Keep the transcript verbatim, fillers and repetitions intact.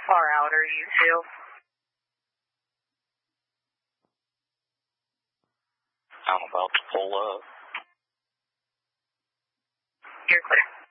far out are you two? I'm about to pull up. You're clear.